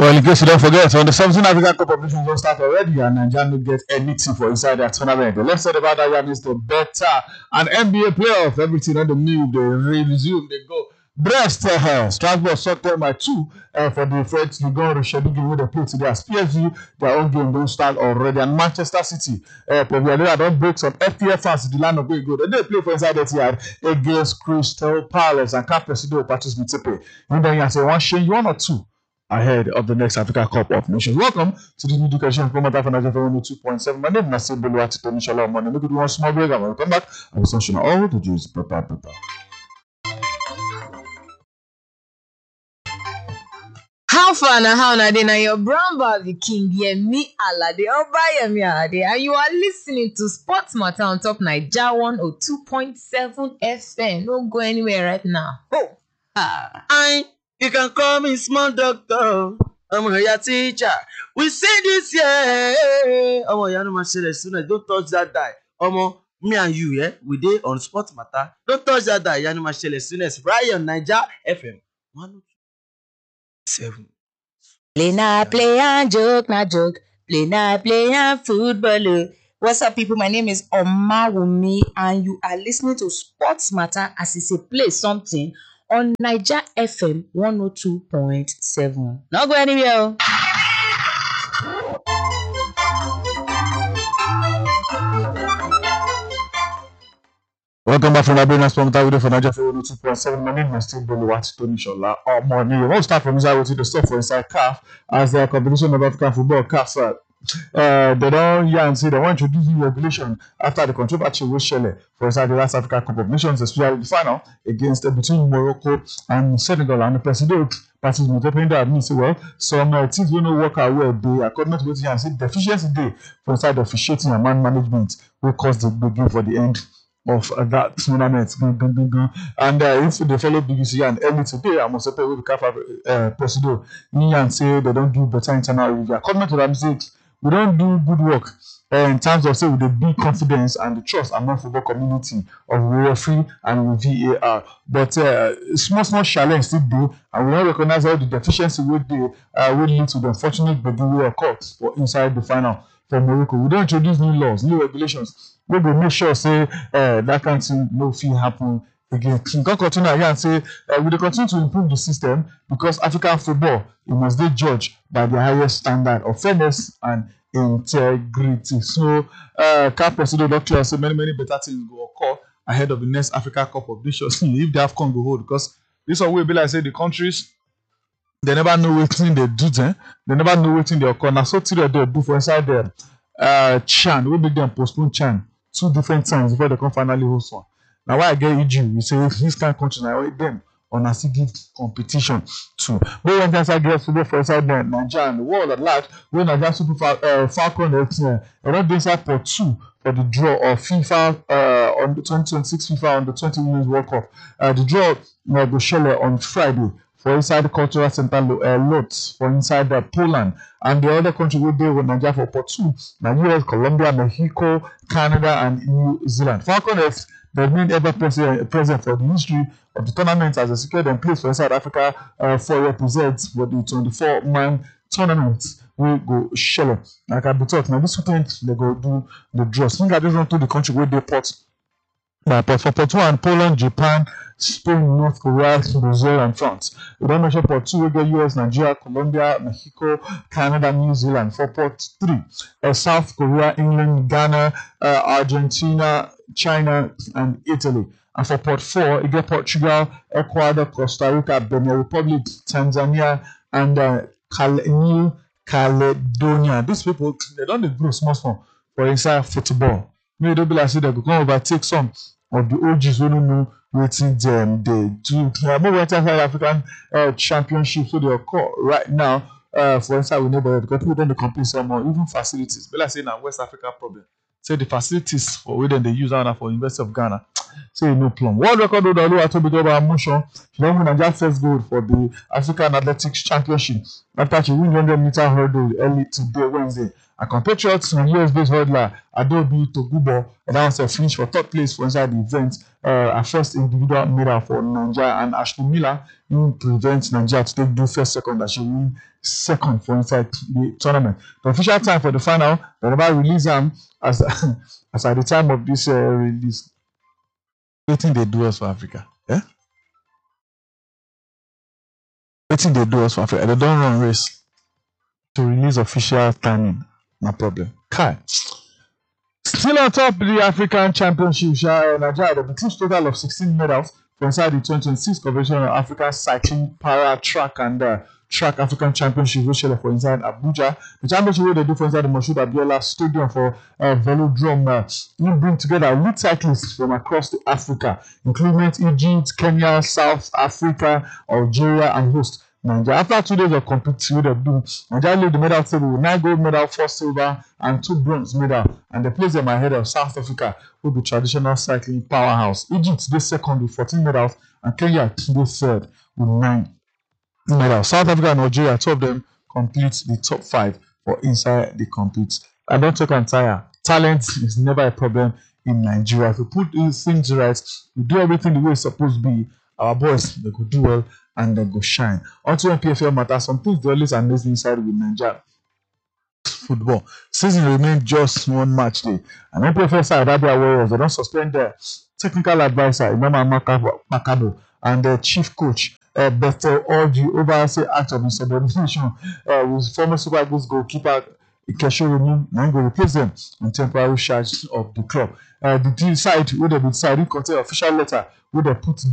Well, in case you don't forget, on the 17 African Cup of Nations will start already, and Nigeria will get anything for inside that tournament. The left side about that one is the better and NBA playoff. Everything on the move, they resume, they go. Brest, Strasbourg shot them by 2 for the French Ligue 1 reschedule game where they play today as PSG. Their own game don't start already. And Manchester City, Pavia don't break some FPF fans the land of going good. They play for inside the yard against Crystal Palace and Cap Presido Patrice Mutsepe. And then you say one change, 1 or 2 ahead of the next Africa Cup of Nations. Welcome to the new education from Nigeria 2.7. My name is Nasib Buluwati Tonishala Money. Look at one small break and we'll come back. I will send you all the juice. Prepare. How far now? How now? Then your brown Barbie King Yemi Alade Yemi Alade, and you are listening to Sports Matter on top Naija 102.7 FM. Don't go anywhere right now. You can call me small doctor. I'm your teacher. We see this year. Don't touch that die. Me and you, we dey on Sports Matter. Don't touch that die. Yanuma Shele students right on Naija FM 102.7. Play and joke, not joke. Play and football. What's up, people? My name is Omawumi, and you are listening to Sports Matter as it's a play something on Naija FM 102.7. Not go anywhere. Welcome back from the Brina Sports Matter for Naija FM 102.7. My name is still Buluwati Tonishala. Morning. We won't start from inside to the stuff for inside CAF as the competition of African football CAF. They don't say they want to introduce new regulation after the controversy with Shele for inside the last African Cup of Nations, especially the final against between Morocco and Senegal. And the president, Patrice Mutsepe, admits well, some things will not work out well. They, according to what he said, deficiency day for inside the officiating and man management will cause the game for the end of that tournament. And if they follow BBC and early today, I must say with the CAF president, and say they don't do better internal review. According to them, we don't do good work in terms of say with the big confidence and the trust among football community of referee and VAR. But small challenge still do, and we don't recognize all the deficiency will lead to the unfortunate beginning occurred for inside the final for Morocco. We don't introduce new laws, new regulations. We will make sure say that kind of thing no fee happen again. We can continue here and say we will continue to improve the system because African football it must be judged by the highest standard of fairness and integrity. So, CAF President Dr. say many better things will occur ahead of the next Africa Cup of Nations if the AFCON go hold, because this one will be like say the countries they never know what thing they do then. They never know what thing they occur. Now so till they do for inside the CHAN, we make them postpone CHAN 2 different times before they can finally host one. Now why I get Egypt, we say this kind of country now them on a give competition too. But when I get football for inside Nigeria and the world at large, when Nigeria Super Falcon they don't decide for 2 for the draw of FIFA on the 2026 FIFA on the 20 Women's World Cup. The draw will be shown on Friday for inside the cultural center Lodz for inside Poland, and the other country will deal with Nigeria for part 2. Now US, Colombia, Mexico, Canada, and New Zealand. Falcon is the main ever present for the history of the tournament as a secured and place for South Africa for represents for the 24-man tournament. We go shell. Like I be talking now, this weekend they go do the draws. Think I just want to the country where they put. But for part 1, Poland, Japan, Spain, North Korea, Brazil, and France. We don't mention part 2, we get US, Nigeria, Colombia, Mexico, Canada, New Zealand. For part 3, South Korea, England, Ghana, Argentina, China, and Italy. And for part 4, you get Portugal, Ecuador, Costa Rica, Benin Republic, Tanzania, and New Caledonia. These people, they don't grow small for inside football. Maybe they'll be like, say they go come overtake some of the OGs who don't know what them they do. More went South African championship, so they occur right now. For instance, we know that because people don't compete some more, even facilities. But like say now West Africa problem. Say the facilities for where they use now for University of Ghana. say no plum. World record holder Oluwatobi Toba Amusan, she don win Nigeria's first gold for the African Athletics Championship after she win 100-meter hurdle early today, Wednesday. Her compatriots and US-based hurdler Adobe Togubo announced a finish for third place for inside the event, her first individual medal for Nigeria, and Ashley Miller prevents Nigeria to take the first second that she win second for inside the tournament. The official time for the final, they never release them as at the time of this release. Wetin dey do us for Africa? Yeah? Wetin dey do us for Africa? They don't run race to release official timing. No problem. Kai. Still on top of the African Championship, Nigeria had a total of 16 medals for inside the 2026 Convention of African Cycling Para Track and Track African Championship, which is for inside Abuja. The championship where they do for inside the Moshood Abiola Stadium for Velodrome. We bring together elite cyclists from across Africa, including Egypt, Kenya, South Africa, Algeria, and host Nigeria. After 2 days of competing, Nigeria lead the medal table with 9 gold medals, 4 silver, and 2 bronze medals, and they place them ahead of South Africa, who be traditional cycling powerhouse. Egypt they second with 14 medals, and Kenya they third with 9 medals. South Africa and Algeria, 2 of them complete the top 5 for inside the compete. I don't take on tire. Talent is never a problem in Nigeria. If we put these things right, we do everything the way it's supposed to be, our boys they could do well and they go shine. Also when PFL matters, some things they always amaze inside with Nigeria football. Season remains just 1 match day. And then PFL side Abia Warriors, they don't suspend their technical advisor Imam Makabo and the chief coach Beto Orji over say act of insubordination with former Super Eagles goalkeeper Ikechukwu and go replace them on temporary charge of the club. The side where they decide to contain official letter where they put